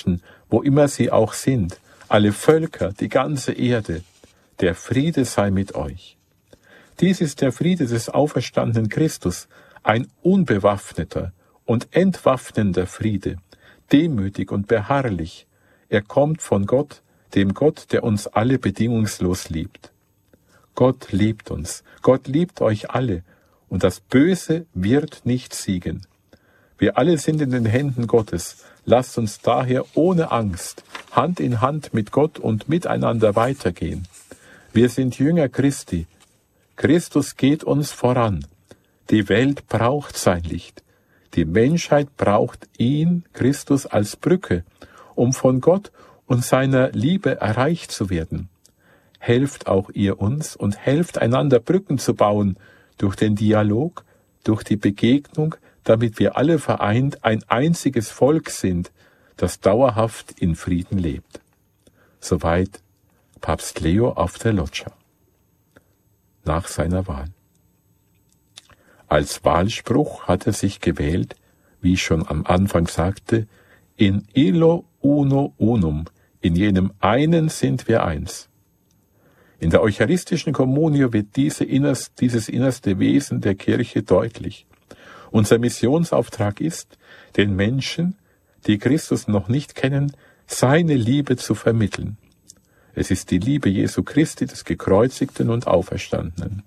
Menschen, wo immer sie auch sind, alle Völker, die ganze Erde, der Friede sei mit euch. Dies ist der Friede des auferstandenen Christus, ein unbewaffneter und entwaffnender Friede, demütig und beharrlich. Er kommt von Gott, dem Gott, der uns alle bedingungslos liebt. Gott liebt uns, Gott liebt euch alle, und das Böse wird nicht siegen. Wir alle sind in den Händen Gottes. Lasst uns daher ohne Angst Hand in Hand mit Gott und miteinander weitergehen. Wir sind Jünger Christi. Christus geht uns voran. Die Welt braucht sein Licht. Die Menschheit braucht ihn, Christus, als Brücke, um von Gott und seiner Liebe erreicht zu werden. Helft auch ihr uns und helft einander Brücken zu bauen durch den Dialog, durch die Begegnung, damit wir alle vereint ein einziges Volk sind, das dauerhaft in Frieden lebt. Soweit Papst Leo auf der Loggia nach seiner Wahl. Als Wahlspruch hat er sich gewählt, wie ich schon am Anfang sagte, in illo uno unum, in jenem einen sind wir eins. In der eucharistischen Communio wird dieses innerste Wesen der Kirche deutlich. Unser Missionsauftrag ist, den Menschen, die Christus noch nicht kennen, seine Liebe zu vermitteln. Es ist die Liebe Jesu Christi, des Gekreuzigten und Auferstandenen.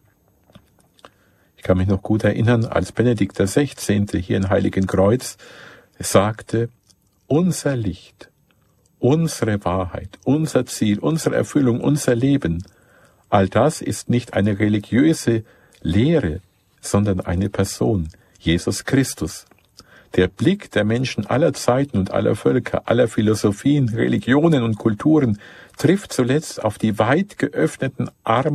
Ich kann mich noch gut erinnern, als Benedikt XVI. Hier in Heiligenkreuz sagte, unser Licht, unsere Wahrheit, unser Ziel, unsere Erfüllung, unser Leben, all das ist nicht eine religiöse Lehre, sondern eine Person, Jesus Christus. Der Blick der Menschen aller Zeiten und aller Völker, aller Philosophien, Religionen und Kulturen trifft zuletzt auf die weit geöffneten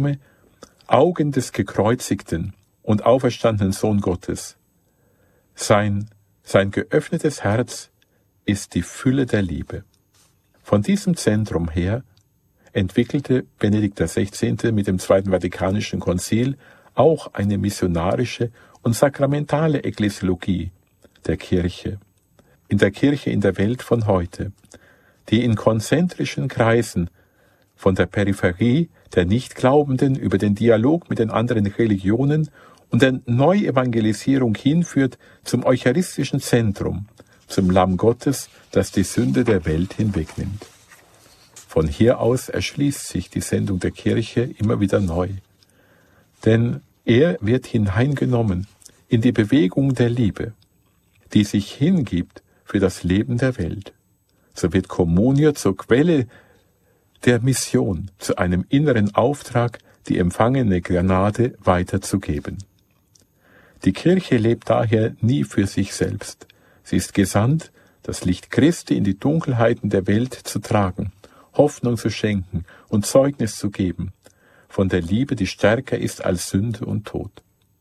Augen des gekreuzigten und auferstandenen Sohn Gottes. Sein geöffnetes Herz ist die Fülle der Liebe. Von diesem Zentrum her entwickelte Benedikt XVI. Mit dem Zweiten Vatikanischen Konzil auch eine missionarische und sakramentale Ekklesiologie der Kirche, in der Kirche in der Welt von heute, die in konzentrischen Kreisen von der Peripherie der Nichtglaubenden über den Dialog mit den anderen Religionen und der Neuevangelisierung hinführt zum eucharistischen Zentrum, zum Lamm Gottes, das die Sünde der Welt hinwegnimmt. Von hier aus erschließt sich die Sendung der Kirche immer wieder neu. Denn er wird hineingenommen in die Bewegung der Liebe, die sich hingibt für das Leben der Welt. So wird Communio zur Quelle der Mission, zu einem inneren Auftrag, die empfangene Gnade weiterzugeben. Die Kirche lebt daher nie für sich selbst. Sie ist gesandt, das Licht Christi in die Dunkelheiten der Welt zu tragen, Hoffnung zu schenken und Zeugnis zu geben von der Liebe, die stärker ist als Sünde und Tod.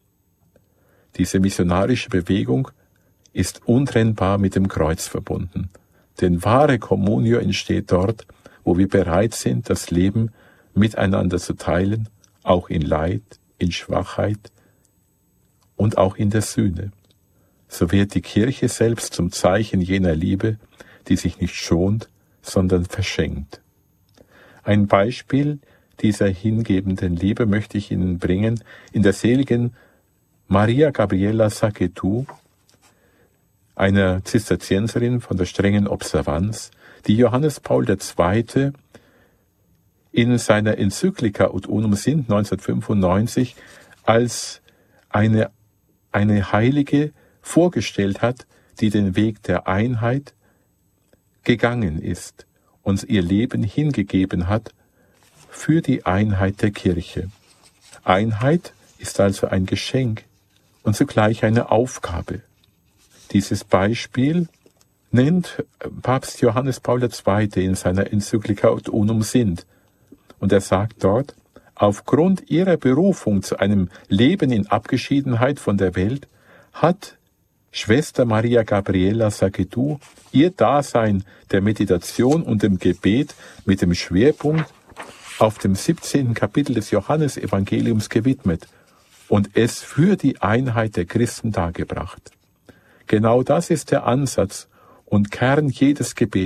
Diese missionarische Bewegung ist untrennbar mit dem Kreuz verbunden. Denn wahre Communio entsteht dort, wo wir bereit sind, das Leben miteinander zu teilen, auch in Leid, in Schwachheit und auch in der Sühne. So wird die Kirche selbst zum Zeichen jener Liebe, die sich nicht schont, sondern verschenkt. Ein Beispiel dieser hingebenden Liebe möchte ich Ihnen bringen in der seligen Maria Gabriela Sachetu, einer Zisterzienserin von der strengen Observanz, die Johannes Paul II. In seiner Enzyklika Ut Unum Sint 1995 als eine Heilige vorgestellt hat, die den Weg der Einheit gegangen ist und ihr Leben hingegeben hat für die Einheit der Kirche. Einheit ist also ein Geschenk und zugleich eine Aufgabe. Dieses Beispiel nennt Papst Johannes Paul II. In seiner Enzyklika Ut Unum Sint. Und er sagt dort, aufgrund ihrer Berufung zu einem Leben in Abgeschiedenheit von der Welt hat Schwester Maria Gabriela Sachetu ihr Dasein der Meditation und dem Gebet mit dem Schwerpunkt auf dem 17. Kapitel des Johannesevangeliums gewidmet und es für die Einheit der Christen dargebracht. Genau das ist der Ansatz und Kern jedes Gebets.